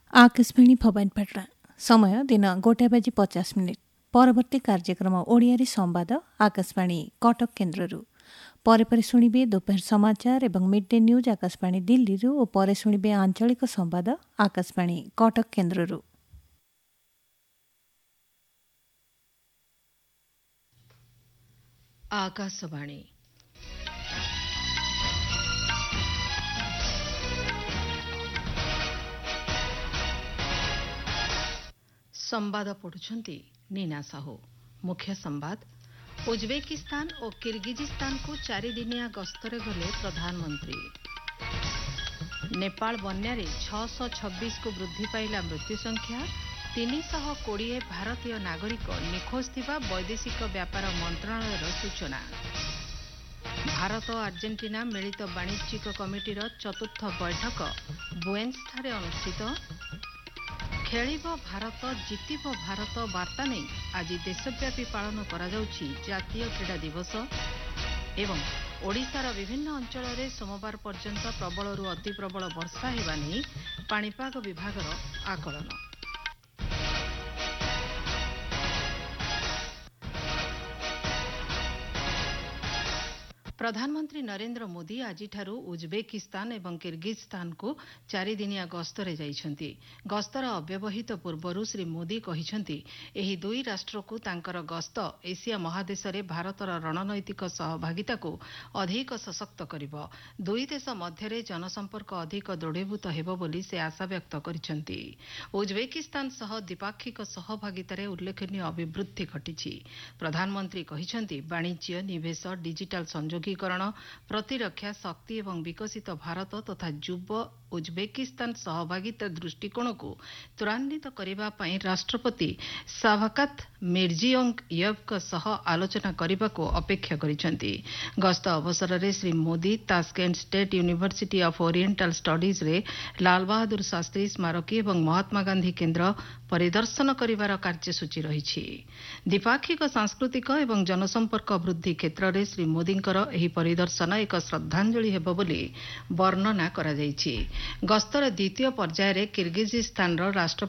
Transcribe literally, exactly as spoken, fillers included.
आकाशवाणी भवानीपाटना समय दिन गोटे बाजी पचास मिनिट परवर्ती कार्यक्रम ओडियारी संवाद आकाशवाणी कटक केन्द्ररू परे परे शुणिबे दोपहर समाचार एवं mid day news Akashvani Delhi और परे शुणिबे आंचलिक संवाद आकाशवाणी कटक केन्द्ररू। आकाशवाणी संवाद पढ़ुछंती नीना साहू। मुख्य संवाद उज्बेकिस्तान और किर्गिजिस्तान को चारिदिनिया गस्तरे गले प्रधानमंत्री। नेपाल बन्यारे छह सौ छब्बीस को वृद्धि पाइला मृत्यु संख्या। तीन सौ बीस भारतीय नागरिक निखोज थिबा वैदेशिक व्यापार मंत्रालयर सूचना। भारत और आर्जेंटीना मिलित वाणिज्यिक कमिटीर चतुर्थ बैठक बुएन्सठारे अनुष्ठित। खेलिब भारत जितिब भारत वार्ता नहीं आज देशव्यापी पालन करा जाउछि जातीय क्रीड़ा दिवस। एवं ओडिशार विभिन्न अंचल में सोमवार पर्यंत प्रबलरू अति प्रबल वर्षा हेबा नहीं पाणीपाग विभागर आकलन। प्रधानमंत्री नरेंद्र मोदी आजिठारू उज्बेकिस्तान एवं किर्गिस्तान को चारिदिनिया गस्तरे जाइछंती। गस्तर अव्यवहित पूर्वरु श्री मोदी कहिछंती एही दुई राष्ट्र को तांकर गस्त एशिया महादेश रे भारतर रणनैतिक सहभागिता को अधिक सशक्त करिबो। दुई देश मध्यरे जनसंपर्क अधिक दृढ़ीभूत हेबो बोली से आशा व्यक्त करिछंती। उज्बेकिस्तान सह द्विपाक्षिक सहभागितारे उल्लेखनीय अभिवृद्धि घटिछि। प्रधानमंत्री कहिछंती वाणिज्य निवेश डिजिटल संयोगी प्रतिरक्षा शक्ति एवं विकसित भारत तथा युव उज्बेकिस्तान सहभागिता दृष्टिकोण को त्वरान्वित करने पर राष्ट्रपति शावकत मिर्जियोयेव सह आलोचना करने को अपेक्षा करिसेंती। गस्त अवसर में Shri Modi Tashkent state university of oriental studies रे लाल बहादुर शास्त्री स्मारकी एवं महात्मा गांधी केन्द्र परिदर्शन करिवार कार्यसूची रही। द्विपाक्षिक सांस्कृतिक एवं जनसंपर्क वृद्धि क्षेत्र में श्री मोदींकर एही परिदर्शन एक श्रद्धांजलि हेबो बोली वर्णना करा जायछि। गस्तर द्वितीय पर्यायर किर्गिजिस्तान राष्ट्रपति